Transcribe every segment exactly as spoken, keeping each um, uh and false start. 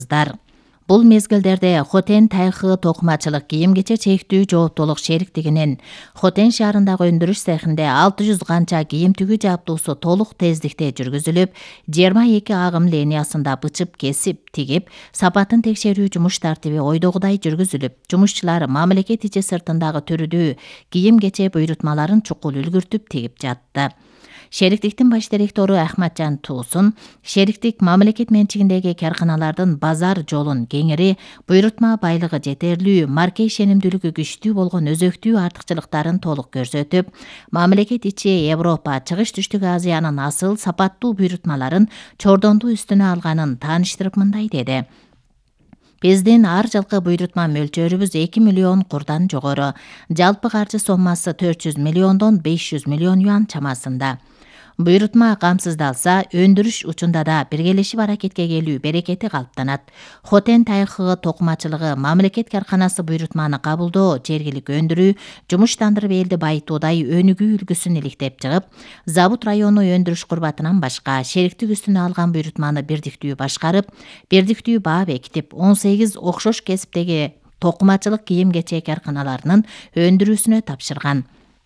Бул мезгилдерде Хотен Тайхы токумачылык кийим-кече чектүү жооптуулук шериктигинин Хотен шаарындагы өндүрүш цехинде алты жүз канча кийим тигүү жабдуусу толук тездикте жүргүзүлүп, жыйырма эки агым линиясында бычып, кесип, тигип, сапатын текшерүү жумуш тартиби ойдогудай жүргүзүлүп, жумушчулар мамлекет ичи сыртындагы түрүдүү кийим-кече буйрутмаларын чукул үлгүртүп тигип жатты. Шериктиктин баш директору Ахматжан Туусун, шериктик мамлекет менчигиндеги карканалардын базар жолун кеңири, буйрутма байлыгы жетерлүү, марке ишенимдүүлүгү күчтүү болгон өзөктүү артыкчылыктарын толук көрсөтүп, мамлекет ичи Европа, Чыгыш Түштүк Азиянын асыл сапаттуу буйрутмаларын чордондуу үстүнө алганын тааныштырып мындай деди. Биздин ар жылкы буйрутма мөлчөрүбүз эки миллион курдан жогору. Жалпы каржы соммасы төрт жүз миллиондон беш жүз миллион юан чамасында. Буйрутма камсыздалса, өндүрүш учунда да биргелешип аракетке келүү берекети калыптанат. Хотен Тайхы токумачылыгы мамлекет карканасы буйрутманы кабылдоо, жергилик өндүрүү, жумуштандырып элди байытуудай өнүгүү үлгүсүн иликтеп чыгып, Забут району өндүрүш курбатынан башка шериктик үстүнө алган буйрутманы бирдиктүү башкарып, бирдиктүү баа бекитип, он сегиз окшош кесиптеги токумачылык кийим-кечек карканаларынын өндүрүүсүнө тапшырган.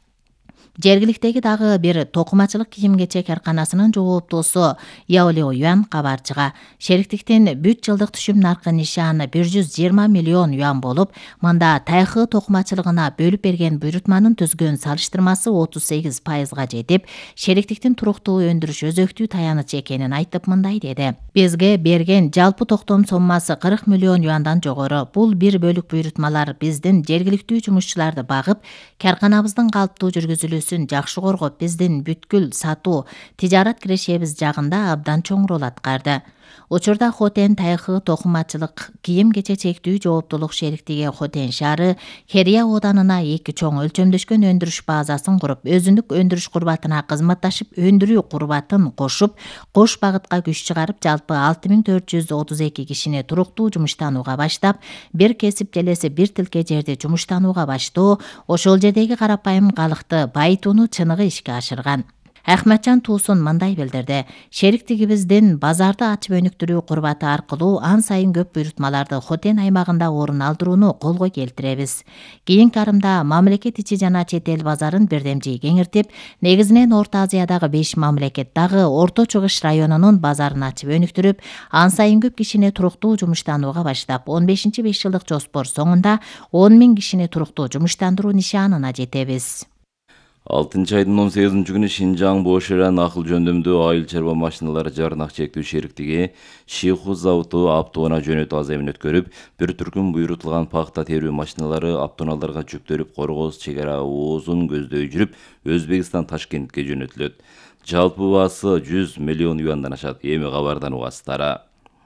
Жергиликтеги дагы бир токумачылык кийим-кечек карканасынын жооптуусу Яолео Юан кабарчыга шериктиктин бүт жылдык түшүм наркы нишаны бир жүз жыйырма миллион юан болуп, мында Тайхы токумачылыгына бөлүп берген буйрутманын түзгөн салыштырмасы отуз сегиз пайызга жетип, шериктиктин туруктуу өндүрүш өзөктүү таяныч экенин айтып мындай деди. Бизге берген жалпы токтом соммасы кырк миллион юандан жогору. Бул бир бөлүк буйрутмалар биздин жергиликтүү жумушчуларды багып, карканабыздын калыптуу жүргүзүлүүсүн жакшы коргоп, биздин бүткүл сатуу, тижарат кирешебиз жагында абдан чоң роль аткарды. Учурда Хотен Тайхы токумачылык кийим-кече чектүү жооптуулук шериктиги Хотен шаары Херия оданына эки чоң өлчөмдөшкөн өндүрүш базасын куруп, өзүндүк өндүрүш курбатына кызматташып, өндүрүү курбатын кошуп, кош багытка күч чыгарып, жалпы алты миң төрт жүз отуз эки кишини туруктуу жумуштанууга баштап, бир кесип желеси бир тилке жерди жумуштанууга баштоо, ошол жердеги карапайым калыкты байытууну чыныгы ишке ашырган. Ахматжан Туусун мындай билдирди. Шериктигибиздин базарды ачып өнүктүрүү курбаты аркылуу ан сайын көп буйрутмаларды Хотен аймагында орун алдырууну колго келтиребиз. Кийинки арымда мамлекет ичи жана чет эл базарын бирдемжий кеңиртип, негизинен Орто Азиядагы беш мамлекет дагы Орто Чыгыш районунун базарын ачып өнүктүрүп, ан сайын көп кишини туруктуу жумуштанууга баштап, он бешинчи беш жылдык жоспор соңунда он миң кишини туруктуу жумуштандыруу нишанына жетебиз. алтынчы айдын он сегизинчи күнү Шинжаң Боширан акыл жөндөмдүү айыл чарба машиналары жарнак чектүү шериктиги Шиху заводу автоунаа жөнөтүү аземин өткөрүп, бир түркүм буйрутулган пахта терүү машиналары автоунааларга жүктөлүп, Коргоз чек ара оозун көздөй жүрүп, Өзбекстан Ташкентке жөнөтүлөт. Жалпы баасы жүз миллион юандан ашат. Эми кабардан угасыздар.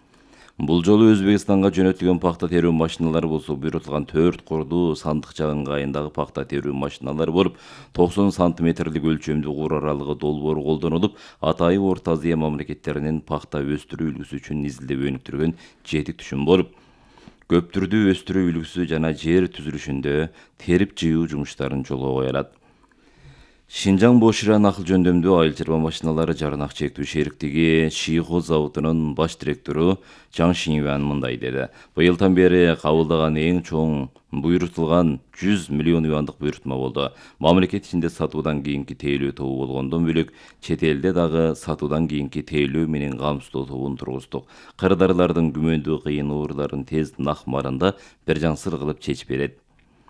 Бул жолу Өзбекстанга жөнөтүлгөн пахта терүү машиналары болсо буйрутулган төрт курдуу сандыкча ыңгайындагы пахта терүү машиналары болуп, токсон сантиметрлик өлчөмдүү кур аралыгы долбоору колдонулуп, атайын Орто Азия мамлекеттеринин пахта өстүрүү үлгүсү үчүн изилдеп өнүктүргөн жетик түшүм болуп, көп түрдүү өстүрүү үлгүсү жана жер түзүлүшүндө терип жыюу жумуштарын жолго кое алат. Шинжаң Боширан акыл жөндөмдүү айыл чарба машиналары жарнак чектүү шериктиги Шиху заводунун баш директору Чаң Шинюан мындай деди. Быйылдан бери кабылдаган эң чоң буйрутулган жүз миллион юандык буйрутма болду. Мамлекет ичинде сатуудан кийинки тейлөө тобу болгондон бөлөк, чет элде дагы сатуудан кийинки тейлөө менен камсыздоо тобун тургуздук. Кырдаарлардын күмөндүү кыйын ооруларын тез накмарында бир жансыр кылып чечип берет.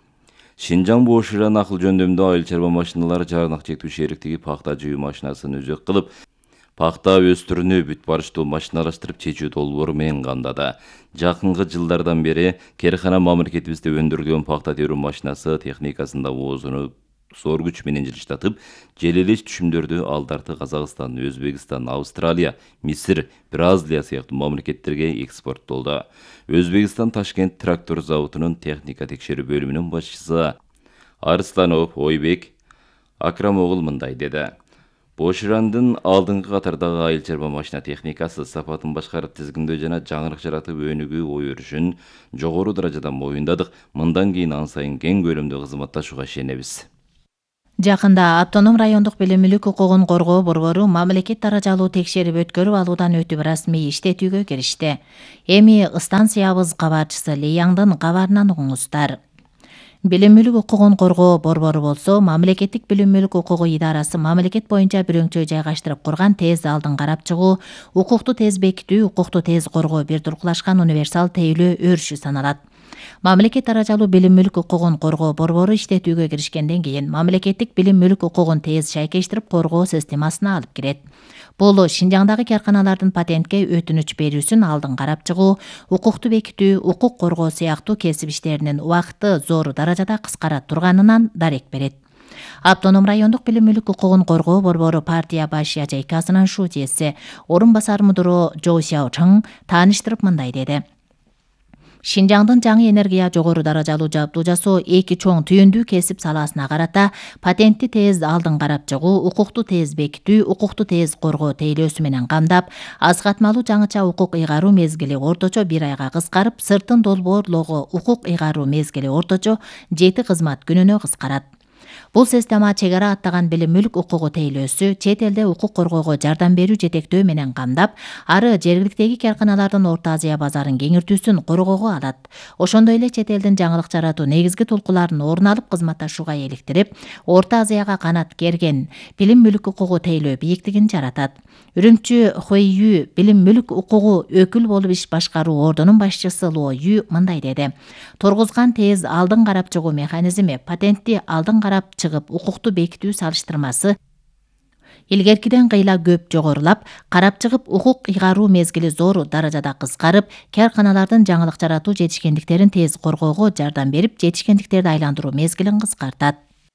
Шинжаң Боширан акыл жөндөмдүү айыл чарба машиналары жарнак чектүү шериктиги пахта жыюу машинасын өзөк кылып, пахта өстүрүүнү бүт барыштуу машиналаштырып чечүү долбоору менен камдады. Жакынкы жылдардан бери Керхана мамлекетибизде өндүрүлгөн пахта терүү машинасы техникасында оозуну зор күч менен жылыштатып, желелеш түшүмдөрдү алдарты Казакстан, Өзбекстан, Австралия, Мисир, Бразилия сыяктуу мамлекеттерге экспорттолду. Өзбекстан Ташкент трактор заводунун техника текшерүү бөлүмүнүн башчысы Арсланов Ойбек Акрамогул мындай деди. Боширандын алдыңкы катардагы айыл чарба машина техникасы сапатын башкарып тизгиндөө жана жаңырык жаратып өнүгүү ой өрүшүн жогору даражада моюндадык. Мындан кийин ан сайын кең көлөмдө кызматташууга ишенебиз. Жакында Автоном райондук билим мүлк укугун коргоо борбору мамлекет даражалуу текшерип өткөрүп алуудан өтүп расмий иштетүүгө киришти. Эми станциябыз кабарчысы Леяңдын кабарынан угуңуздар. Билим мүлк укугун коргоо борбору болсо, мамлекеттик билим мүлк укугу идарасы мамлекет боюнча бирөңчө жайгаштырып курган тез алдын карап чыгуу, укукту тез бекитүү, укукту тез коргоо бир туркулашкан универсал тейлөө өрүшү саналат. Мамлекет даражалуу билим мүлк укугун коргоо борбору иштетүүгө киришкенден кийин мамлекеттик билим мүлк укугун тез шайкештирип коргоо системасына алып кирет. Бул Шинжаңдагы карканалардын патентке өтүнүч берүүсүн алдын карап чыгуу, укукту бекитүү, укук коргоо сыяктуу кесип иштеринин убакыты зор даражада кыскара турганынан дарек берет. Автоном райондук билим мүлк укугун коргоо борбору партия баш ячейкасынын шуудиеси орун басар мудуру Жо Сяочың тааныштырып мындай деди. Шинжаңдын жаңы энергия жогору даражалуу жабдуу жасоо эки чоң түйүндүү кесип салаасына карата патентти тез алдын карап чыгуу, укукту тез бекитүү, укукту тез коргоо тейлөөсү менен камдап, аз катмалуу жаңыча укук ыйгаруу мезгили орточо бир айга кыскарып, сыртын долбоорлоого укук ыйгаруу мезгили орточо жети кызмат күнүнө кыскарат. Бул система чек ара аттаган билим мүлк укугу тейлөөсү, чет элде укук коргоого жардам берүү жетектөө менен камдап, ары жергиликтеги карканалардын Орто Азия базарын кеңиртүүсүн коргоого алат. Ошондой эле чет элдин жаңылык жаратуу негизги толкуларын орун алып кызматташууга эликтирип, Орто Азияга канат керген билим мүлк укугу тейлөө бийиктигин жаратат. Үрүмчү Хуэйю билим мүлк укугу өкүл болуп иш башкаруу ордунун башчысы Ло Ю мындай деди. Торгузган тез алдын карап чыгуу механизми патентти алдын карап чыгып укукту бекитүү салыштырмасы илгеркиден кыйла көп жогорулап, карап чыгып укук ыйгаруу мезгили зор даражада кыскарып, карканалардын жаңылык жаратуу жетишкендиктерин тез коргоого жардам берип, жетишкендиктерди айландыруу мезгилин кыскартат.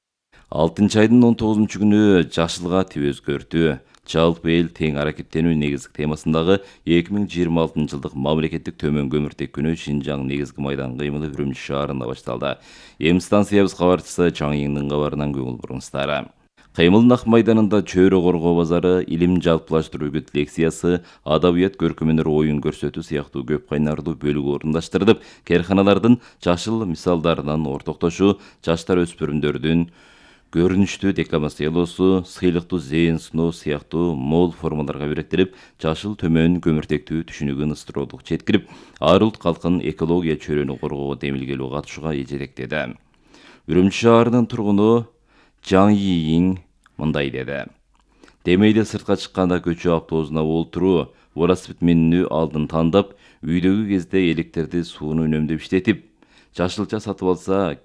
алтынчы айдын он тогузунчу күнү жашылга тип өзгөртүү, жалпы эл тең аракеттенүү негизги темасындагы эки миң жыйырма алтынчы жылдык мамлекеттик төмөн көмүртек күнү Шинжаң негизги майдан кыймылы Үрүмчү шаарында башталды. Эми станциябыз кабарчысы Чаң Ийиңдин кабарынан көңүл буруңуздар. Кыймылдын ак майданында чөйрө коргоо базары, илим жалпылаштыруу үгүт лекциясы, адабият көркөмөнөр оюн көрсөтүү сыяктуу көп кайнарлуу бөлүк орундаштырылып, керканалардын жашыл мисалдарынан ортоктошуу, жаштар өспүрүмдөрдүн көрүнүштүү декламациялоосу, сыйлыктуу зээн суноо сыяктуу мол формаларга береттирип, жашыл төмөн көмүртектүү түшүнүгүн ыстыроолук жеткирип, ар улут калкын экология чөйрөнү коргоого демилгелүү катышууга жетектеди. Үрүмчү шаарынын тургуну Чаң Ийиң мындай деди. Демейде сыртка чыкканда көчө автобусуна олтуруу, велосипед минүү алдын тандап, үйдөгү кезде электерди сууну үнөмдөп иштетип, жашылча сатып алса,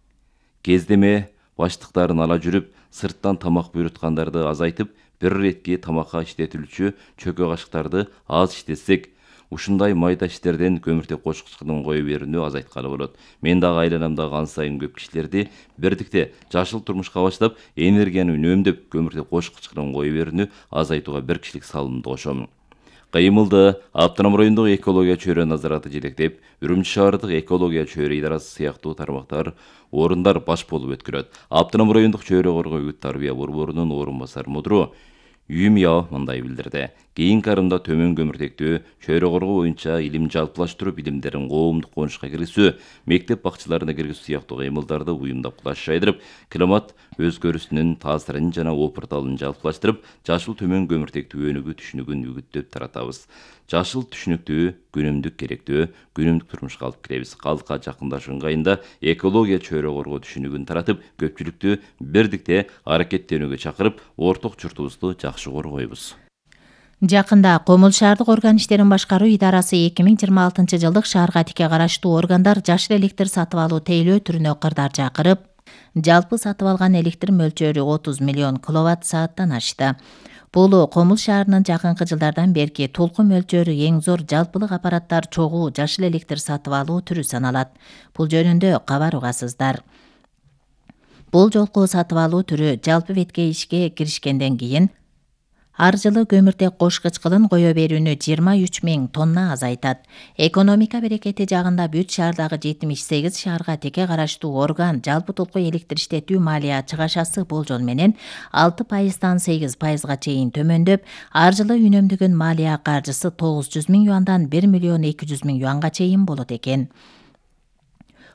кездеме баштыктарын ала жүрүп, сырттан тамак буйруткандарды азайтып, бир иретки тамакка иштетилүүчү чөкө кашыктарды аз иштетсек, ушундай майда иштерден көмүртек кошкучунун кое берүүнү азайткалы болот. Мен дагы айланамда ан сайын көп кишилерди бирдикте жашыл турмушка баштап, энергияны үнөмдөп, көмүртек кошкучунун кое берүүнү азайтууга бир кишилик салымды кошом. Кыймылды Автоном райондук экология чөйрө назараты жетектеп, Үрүмчү шаардык экология чөйрө идарасы сыяктуу тармактар орундар баш болуп өткөрөт. Автоном райондук чөйрө коргоо үгүт тарбия борборунун орун басар мудуру Юмяо мындай билдирди. Кийинки арымда төмөн көмүртектүү чөйрө коргоо боюнча илим жалпылаштыруу билимдерин коомдук конушка киргизүү, мектеп бакчаларына киргизүү сыяктуу кыймылдарды уюмдап кулаш жайдырып, климат өзгөрүүсүнүн таасирин жана опурталын жалпылаштырып, жашыл төмөн көмүртектүү өнүгүү түшүнүгүн үгүттөп таратабыз. Жашыл түшүнүктүү күнүмдүк керектөө, күнүмдүк турмушка алып киребиз. Калкка жакындашуу ыңгайында экология чөйрө коргоо түшүнүгүн таратып, көпчүлүктү бирдикте аракеттенүүгө чакырып, орток журтубузду жакшы коргойбуз. Жакында Комул шаардык орган иштерин башкаруу идарасы эки миң жыйырма алтынчы жылдык шаарга тике караштуу органдар жашыл электр сатып алуу тейлөө түрүнө кырдаар чакырып, жалпы сатып алган электр мөлчөрү отуз миллион киловатт сааттан ашты. Бул Комул шаарынын жакынкы жылдардан берки толкун мөлчөрү эң зор жалпылык аппараттар чогуу жашыл электр сатып алуу түрү саналат. Бул жөнүндө кабар угасыздар. Бул жолку сатып алуу түрү жалпы бетке ишке киришкенден кийин ар жылы көмүртек кошкучкылын кое берүүнү жыйырма үч миң тонна азайтат. Экономика берекети жагында бүт шаардагы жетимиш сегиз шаарга теке караштуу орган жалпы толку электр иштетүү малия чыгашасы болжол менен алты пайыздан сегиз пайызга чейин төмөндөп, ар жылы үнөмдөгөн малия каржысы тогуз жүз миң юандан бир миллион эки жүз миң юанга чейин болот экен.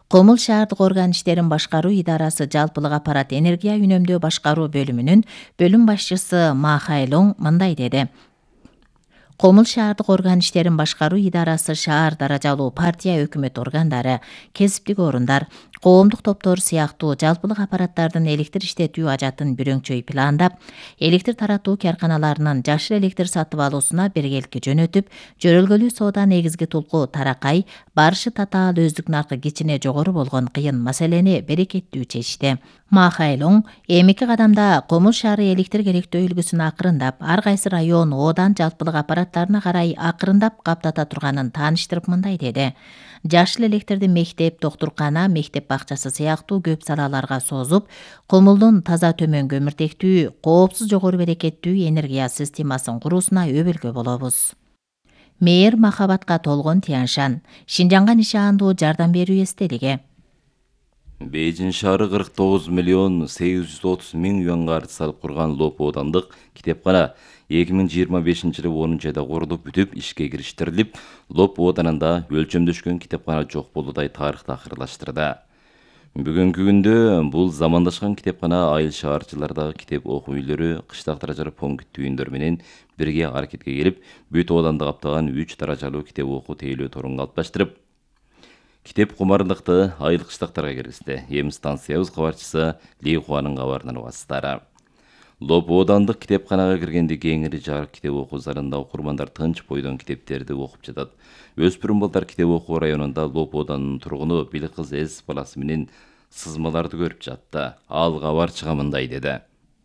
Комул шаардык орган иштерин башкаруу идарасы жалпылык аппарат энергия үнөмдөө башкаруу бөлүмүнүн бөлүм башчысы Ма Хайлоң мындай деди. Комул шаардык орган иштерин башкаруу идарасы шаар даражалуу партия өкмөт органдары, кесиптик орундар, коомдук топтор сыяктуу жалпылык аппараттардын электр иштетүү ажатын бүрөңчөй пландап, электр таратуу карканаларынын жашыл электр сатып алуусуна бергелки жөнөтүп, жөрөлгөлүү соода негизги тулку таракай, барышы татаал өздүк наркы кичине жогору болгон кыйын маселени берекеттүү чечти. Ма Хайлоң эми эки кадамда Комул шаары электр керектөө үлгүсүн акырындап, ар кайсы район, оодан жалпылык аппараттарына карай акырындап каптата турганын тааныштырып мындай деди. Жашыл электрди мектеп, доктуркана, мектеп бакчасы сыяктуу көп салаларга созуп, Комулдун таза төмөн көмүртектүү, коопсуз жогору берекеттүү энергия системасын куруусуна өбөлгө болобуз. Мээр махабатка толгон Тяншан, Шинжаңга нишаандуу жардам берүү эстелиги. Бейжин шаары кырк тогуз миллион сегиз жүз отуз миң юанга арыз салып курган Лоп оодандык китепкана эки миң жыйырма бешинчи жылы онунчу айда курулуп бүтүп ишке кириштирилип, Лоп ооданында өлчөмдөшкөн китепкана жок болуудай тарыхты акырлаштырды. Бүгүнкү күндө бул замандашкан китепкана айыл шаарчылардагы китеп окуу үйлөрү, кыштак даражалуу пункт түйүндөр менен бирге аракетке келип, бүт ооданды каптаган үч даражалуу китеп окуу тейлөө торун калыпташтырып, китеп кумардыкты айыл кыштактарга киргизди. Эми станциябыз кабарчысы Ли Хуанын кабарынан угасыздар. Лоп оодандык китепканага киргенде кеңири жарык китеп окуу залында окурмандар тынч бойдон китептерди окуп жатат. Өспүрүм балдар китеп окуу районунда Лоп ооданынын тургуну Билкыз эс баласы менен сызмаларды көрүп жатты. Ал кабарчыга мындай деди.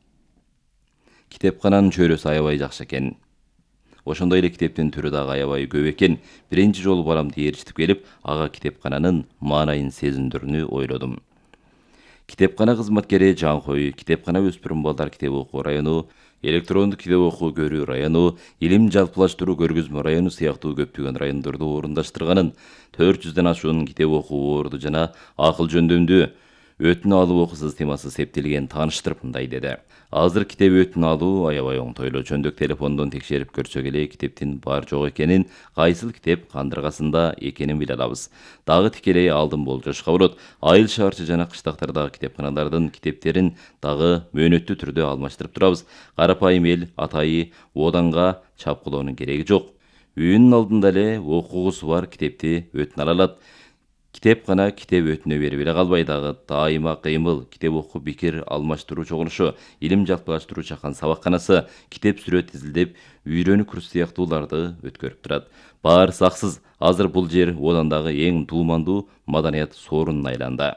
Китепкананын чөйрөсү аябай жакшы экен. Ошондой эле китептин түрү дагы аябай көп экен. Биринчи жолу баламды ээрчитип келип, ага китепкананын маанайын сезиндирүүнү ойлодум. Китепкана кызматкери Жанхой, китепкана өспүрүм балдар китеп окуу району, электрондук китеп окуу көрүү району, илим жалпылаштыруу көргөзмө району сыяктуу көптөгөн райондорду орундаштырганын, төрт жүздөн ашуун китеп окуу орду жана акыл жөндөмдүү өтүн алуу окуу системасы септелген тааныштырып мындай деди. Азыр китеп өтүн алуу аябай оңтойлуу. Чөндүк телефондон текшерип көрсөк эле китептин бар жок экенин, кайсыл китеп кандыргасында экенин биле алабыз. Дагы тикелей алдын болжошко болот. Айыл шаарчы жана кыштактардагы китепканалардын китептерин дагы мөөнөттүү түрдө алмаштырып турабыз. Карапайым эл атайы ооданга чапкылоонун кереги жок. Үйүнүн алдында эле окугусу бар китепти өтүн ала алат. Китепкана китеп өтүнө берип эле калбай, дагы дайыма кыймыл, китеп окуу пикир алмаштыруу чогулушу, илим жалпылаштыруу чакан сабакканасы, китеп сүрөт изилдеп, үйрөнүү курс сыяктууларды өткөрүп турат. Баары саксыз, азыр бул жер оодандагы эң дуумандуу маданият соорунуна айланды.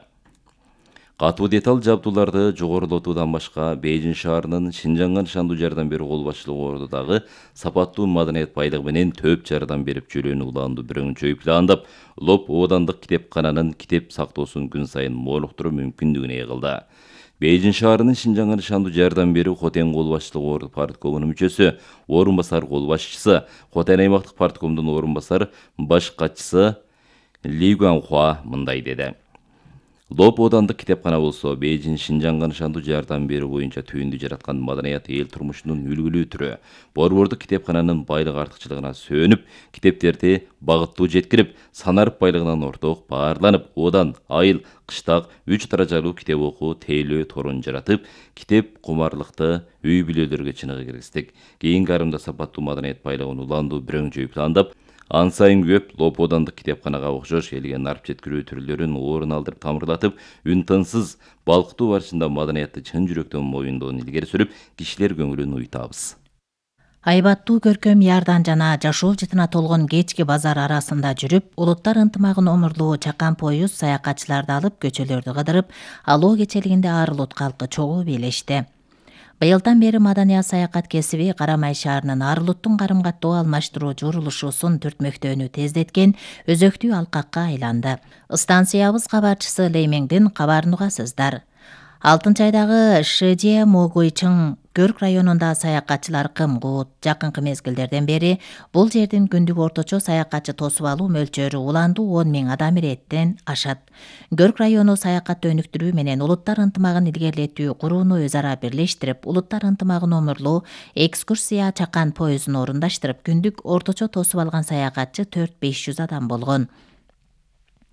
Катуу деталь жабдууларды жогорулатуудан башка Бейжин шаарынын Шинжаңга нышандуу жардам берүү кол башчылыгы ордудагы сапаттуу маданият байлыгы менен төп жардам берип жүрүүнү улаандуу бүрөңчөй пландап, Лоп оодандык китепкананын китеп сактоосун күн сайын молуктуруу мүмкүндүгүн ээ кылды. Бейжин шаарынын Шинжаңга нышандуу жардам берүү Хотен кол башчылыгы орду парткомунун мүчөсү, орун басар кол башчысы, Хотен аймактык парткомдун орун басар баш катчысы Ли Гуанхуа мындай деди. Лоп оодандык китепкана болсо Бейжин Шинжаңга нышандуу жардам берүү боюнча түйүндү жараткан маданият эл турмушунун үлгүлүү түрү. Борбордук китепкананын байлык артыкчылыгына сөөнүп, китептерди багыттуу жеткирип, санарып байлыгынан орток баарланып, оодан айыл, кыштак үч даражалуу китеп окуу тейлөө торун жаратып, китеп кумарлыкты үй бүлөлөргө чыныгы киргиздик. Кийинки арымда сапаттуу маданият байлыгын улаандуу бүрөңчөй пландап, ан сайын көп Лоп оодандык китепканага окшош элге нарып жеткирүү түрлөрүн орун алдырып тамырлатып, үн тынсыз балкытуу барышында маданиятты чын жүрөктөн моюндоонун илгери сүрүп, кишилер көңүлүн уйтабыз. Айбаттуу көркөм ярдан жана жашоо жытына толгон кечки базар арасында жүрүп, улуттар ынтымагын омурлуу чакан поюз саякатчыларды алып көчөлөрдү кыдырып, алоо кечелигинде ар улут калкы чогуу бийлешти. Быйылдан бери маданият саякат кесиби Карамай шаарынын ар улуттун карым каттоо алмаштыруу журулушуусун түртмөктөөнү тездеткен өзөктүү алкакка айланды. Станциябыз кабарчысы Леймеңдин кабарын угасыздар. алтынчы айдагы Шэжэ Могуйчың Көрк районунда саякатчылар кым-кут. Жакынкы мезгилдерден бери бул жердин күндүк орточо саякатчы тосуп алуу мөлчөрү улаандуу он миң адам иреттен ашат. Көрк району саякатты өнүктүрүү менен улуттар ынтымагын илгерилетүү курууну өз ара бирлештирип, улуттар ынтымагын омурлоо экскурсия чакан поюзун орундаштырып, күндүк орточо тосуп алган саякатчы төрт беш жүз адам болгон.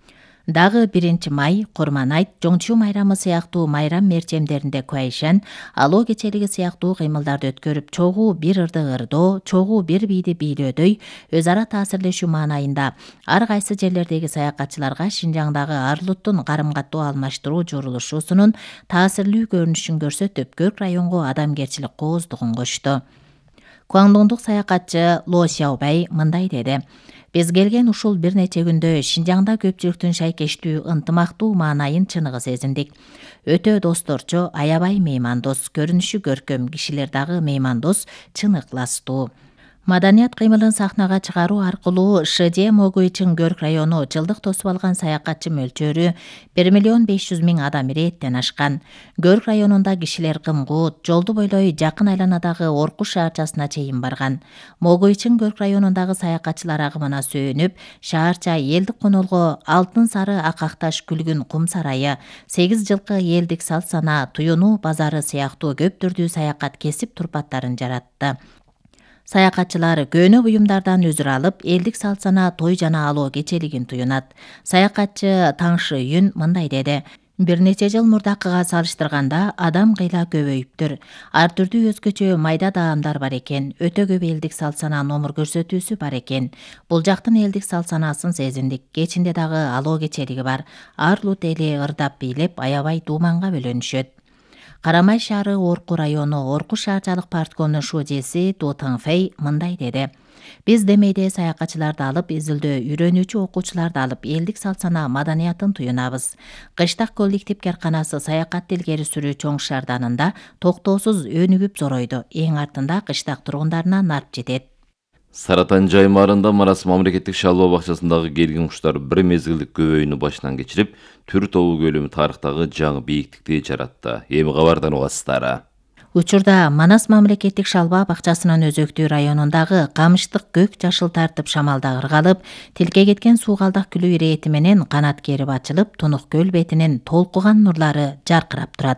Дагы биринчи май, Курман-айт, Жоңчу майрамы сыяктуу майрам мерчемдеринде Куайшан, алоо кечелиги сыяктуу кыймылдарды өткөрүп, чогуу бир ырды ырдоо, чогуу бир бийди бийлөөдөй өз ара таасирлешүү маанайында ар кайсы жерлердеги саякатчыларга Шинжаңдагы арлуттун карым каттоо алмаштыруу журулушуусунун таасирлүү көрүнүшүн көрсөтүп, Көк районго адамгерчилик кооздугун кошту. Гуандоңдук саякатчы Ло Сяобай мындай деди: Биз келген ушул бир нече күндө Шинжаңда көпчүлүктүн шайкештүү, ынтымактуу маанайын чыныгы сезиндик. Өтө досторчо, аябай меймандос, көрүнүшү көркөм, кишилер дагы меймандос, чын ыкластуу. Маданият кыймылын сахнага чыгаруу аркылуу ШЖ Могуйчун Көрк району жылдык тосуп алган саякатчы мөлчөрү бир миллион беш жүз миң адам ирээттен ашкан. Көрк районунда кишилер кымгуут, жолду бойлой жакын айланадагы Оркуш шаарчасына чейин барган. Могуйчун Көрк районундагы саякатчылар агымына сөөнүп, шаарча элдик конолго алтын сары акакташ күлгүн кум сарайы, сегиз жылкы элдик салт сана, туюнуу базары сыяктуу көп түрдүү саякат кесип турпаттарын жаратты. Саякатчылар көнө буюмдардан өзүр алып, элдик салт сана, той жана алоо кечелигин туюнат. Саякатчы Таңшы Юн мындай деди: Бир нече жыл мурдакыга салыштырганда адам кыйла көбөйүптүр. Ар түрдүү өзгөчө майда даамдар бар экен. Өтө көп элдик салт сана номур көрсөтүүсү бар экен. Бул жактын элдик салт санасын сезиндик. Кечинде дагы алоо кечелиги бар. Арлут эли ырдап бийлеп, аябай дууманга бөлөнүшөт. Карамай шаары Орку району Оркуш шаарчалык парткомунун шужеси Ду Тыңфэй мындай деди: Биз демейде саякатчыларды алып, изилдөө үйрөнүүчү окуучуларды алып, элдик салт сана маданиятын туюнабыз. Кыштак коллектив керканасы саякатты илгери сүрүү чоң шаарданында токтоосуз өнүгүп зоройду. Эң артында кыштак тургундарына нарп жетет. Саратан жаймарында Марас мамлекеттик шалба бакчасындагы келген куштар бир мезгилдик көбөйүүнү башынан кечирип, түр тобу көлөмү тарыхтагы жаңы бийиктикти жаратты. Эми кабардан угасыздар. Учурда Манас мамлекеттик шалба бакчасынын өзөктүү районундагы камыштык көк жашыл тартып шамалда ыргалып, тилке кеткен суугалдак күлүү ирети менен канат керип ачылып, Тунук көл бетинин толкуган нурлары жаркырап турат.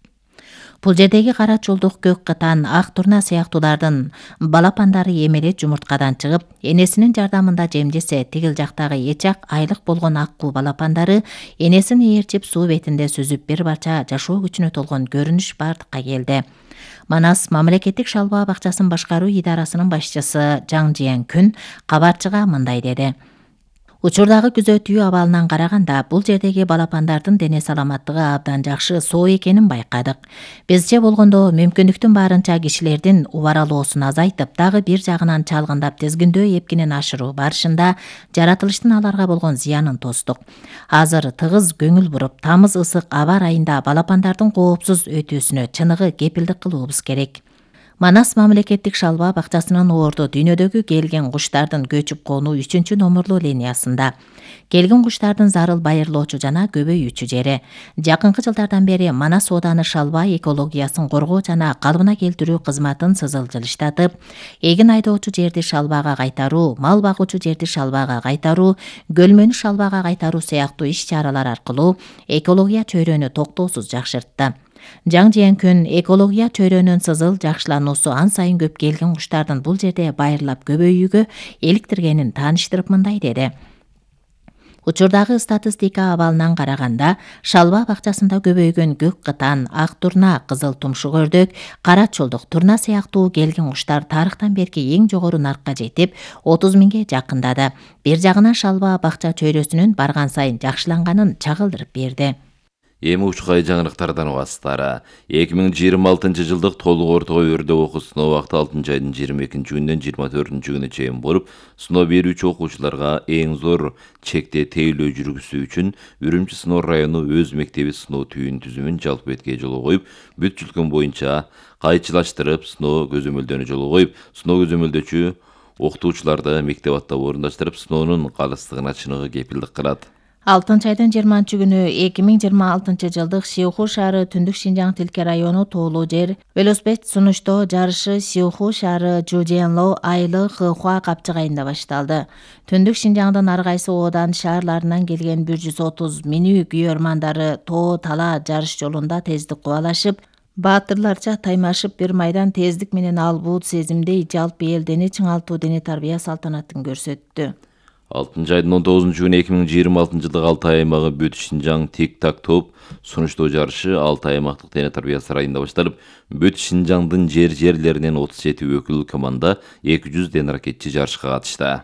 Бул жердеги кара чулдук, көк кытан, ак турна сыяктуулардын балапандары эмеле жумурткадан чыгып, энесинин жардамында жемжесе, тигил жактагы эчак айлык болгон аккуу балапандары энесин ээрчип суу бетинде сүзүп, бир барча жашоо күчүнө толгон көрүнүш бардыкка келди. Манас мамлекеттик шалба бакчасын башкаруу идарасынын башчысы Жаң Жиен Күн кабарчыга мындай деди: Учурдагы күзөтүү абалынан караганда, бул жердеги балапандардын дене саламаттыгы абдан жакшы, соо экенин байкадык. Бизче болгондо мүмкүндүктүн баарынча кишилердин убаралоосун азайтып, дагы бир жагынан чалгындап тизгиндөө эпкинин ашыруу барышында жаратылыштын аларга болгон зыянын тостук. Азыр тыгыз көңүл буруп, тамыз ысык аба ырайында балапандардын коопсуз өтүүсүнө чыныгы кепилдик кылуубуз керек. Манас мамлекеттик шалба бакчасынын орду дүйнөдөгү келген куштардын көчүп конуу үчүнчү номурлуу линиясында. Келген куштардын зарыл байырлоочу жана көбөйүүчү жери. Жакынкы жылдардан бери Манас ооданы шалба экологиясын коргоо жана калыбына келтирүү кызматын сызылжылыштатып, эгин айдоочу жерди шалбага кайтаруу, мал багуучу жерди шалбага кайтаруу, көлмөнү шалбага кайтаруу сыяктуу иш-чаралар аркылуу экология чөйрөнү токтоосуз жакшыртты. Жаң Жиен Күн экология чөйрөнүн сызыл жакшылануусу ан сайын көп келген куштардын бул жерде байырлап көбөйүүгө иликтиргенин тааныштырып мындай деди: Учурдагы статистика абалынан караганда, шалба бакчасында көбөйгөн көк кытан, ак турна, кызыл тумшук өрдөк, кара чулдук, турна сыяктуу келген куштар тарыхтан берки эң жогору наркка жетип, отуз миңге жакындады. Бир жагынан шалба бакча чөйрөсүнүн барган сайын жакшыланганын чагылдырып берди. Эми учкай жаңырыктардан угасыздар. эки миң жыйырма алтынчы жылдык толук орто өрдө окуу сыноо убакыты алтынчы айдын жыйырма экинчи күнүнөн жыйырма төртүнчү күнүнө чейин болуп, сыноо берүүчү окуучуларга эң зор чекте тейлөө жүргүзүү үчүн Үрүмчү сыноо району өз мектеби сыноо түйүн түзүмүн жалпы бетке жолго коюп, бүт жүлкөн боюнча кайчылаштырып сыноо көзөмөлдөнү жолго коюп, сыноо көзөмөлдөөчү окутуучуларды мектеп аттап орундаштырып, сыноонун калыстыгына чыныгы кепилдик кылат. алтынчы айдын жыйырманчы күнү эки миң жыйырма алтынчы жылдык Сиуху шаары Түндүк Шинжаң тилке району тоолуу жер велосипед сунуштоо жарышы Сиуху шаары Жуженло айылы Хыхуа капчыгайында башталды. Түндүк Шинжаңдын ар кайсы оодан шаарларынан келген бир жүз отуз минүү күйөрмандары тоо тала жарыш жолунда тездик кубалашып, баатырларча таймашып, бир майдан тездик менен албут сезимдей жалпы элдени чыңалтуу дене тарбия салтанатын көрсөттү. алтынчы айдын он тогузунчу күнү эки миң жыйырма алтынчы жылдык Алтай аймагы бүт Шинжаң тик так топ сунуштоо жарышы Алтай аймактык дене тарбия сарайында башталып, бүт Шинжаңдын жер жерлеринен отуз жети өкүл команда эки жүз ден ракетчи жарышка катышты.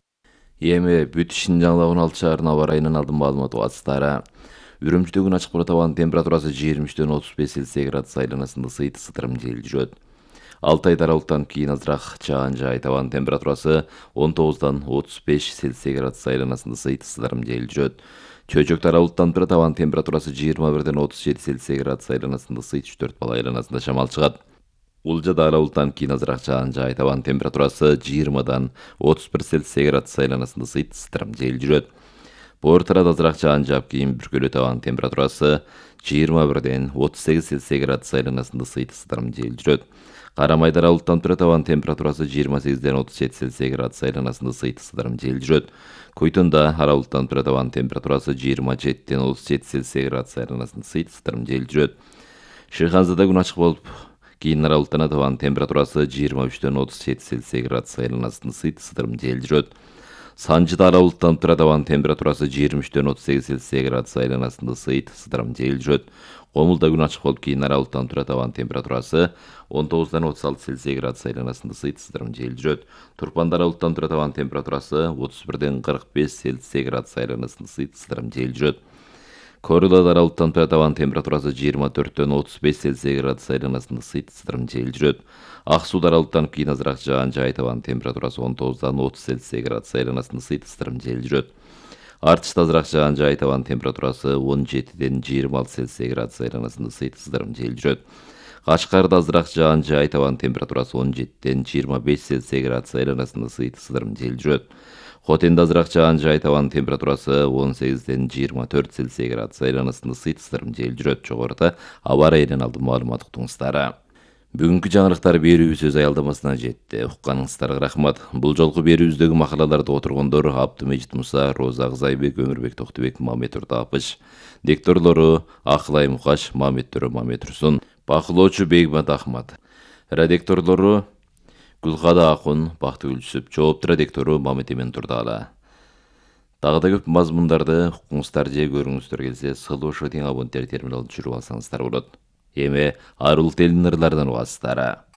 Эми бүт Шинжаңда он алты шаарынын аба ырайынын алдын маалыматы убактылары. Үрүмчүдө күн ачык болот, абанын температурасы жыйырма үчтөн отуз беш Цельсий градус айланасында сыйт ысытырым жел жүрөт. Алтай тарабынан кийин азыраак жаан жаайт, абанын температурасы он тогуздан отуз беш Цельсий градус айланасында сыйт ысытырым жел жүрөт. Чөйчөк тарабынан турат, абанын температурасы жыйырма бирден отуз жети Цельсий градус айланасында сыйт үч төрт бала айланасында шамал чыгат. Улжа тарабынан кийин азыраак жаан жаайт, абанын температурасы жыйырмадан отуз бир Цельсий градус айланасында сыйт ысытырым жел жүрөт. Боор тарат азыраак жаан жаап, кийин бүркөлөт, абанын температурасы жыйырма бирден отуз сегиз Цельсий градус айланасында сыйт ысытырым жел жүрөт. Карамай тарабынан турат, абанын температурасы жыйырма сегизден отуз жети Цельсий градус айланасында сыйт ысытырым жел жүрөт. Койтонда аралыктан турат, абанын температурасы жыйырма жетиден отуз жети Цельсий градус айланасында сыйт ысытырым жел жүрөт. Шыйханзада күн ачык болуп, кийин аралыктан абанын температурасы жыйырма үчтөн отуз жети Цельсий градус айланасында сыйт ысытырым жел жүрөт. Санжыда аралыктан турат, абанын температурасы жыйырма үчтөн отуз сегиз Цельсий градус айланасында сыйт ысытырым жел жүрөт. Комулда күн ачык болуп, кийин аралыктан турат, абанын температурасы он тогуздан отуз алты Цельсий градус айланасында сыйт ысытырым жел жүрөт. Турпанда аралыктан турат, абанын температурасы отуз бирден кырк беш Цельсий градус айланасында сыйт ысытырым жел жүрөт. Корулада аралыктан турат, абанын температурасы жыйырма төрттөн отуз беш Цельсий градус айланасында сыйт ысытырым жел жүрөт. Ак Сууда аралыктан кийин азыраак жаан жаайт, абанын температурасы он тогуздан отуз Цельсий градус айланасында сыйт ысытырым жел жүрөт. Артышта азыраак жаан жаайт, абанын температурасы он жетиден жыйырма алты Цельсий градус айланасында сыйт ысытырым жел жүрөт. Кашкарда азыраак жаан жаайт, абанын температурасы он жетиден жыйырма беш Цельсий градус айланасында сыйт ысытырым жел жүрөт. Хотенде азыраак жаан жаайт, абанын температурасы он сегизден жыйырма төрт Цельсий градус айланасында сыйт ысытырым жел жүрөт. Жогоруда аба ырайынан алдын маалымат уктуңуздар. Бүгүнкү жаңылыктар берүүбүз өз аялдамасына жетти. Укканыңыздарга рахмат. Бул жолку берүүбүздөгү макалаларды отургондор Абдымежит Муса, Роза Кызайбек, Өмүрбек Токтубек, Мамет Урдапыч. Дикторлору Акылай Мукаш, Мамет Төрө, Мамет Турсун. Бакылоочу Бегмат Ахмат. Редакторлору Гүлкада Акун, Бактыгүл Жүсүп. Жоопту редактору Мамет Эмен Турдала. Дагы да көп мазмундарды укуңуздар же көрүңүздөр келсе, сылуу тең абоненттер терминалын түшүрүп алсаңыздар болот. Эми арулук телинерлерден угасыздар.